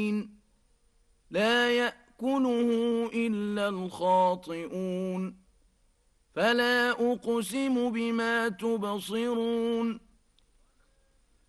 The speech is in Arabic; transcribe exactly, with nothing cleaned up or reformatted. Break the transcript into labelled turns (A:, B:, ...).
A: لا يأكله إلا الخاطئون فلا أقسم بما تبصرون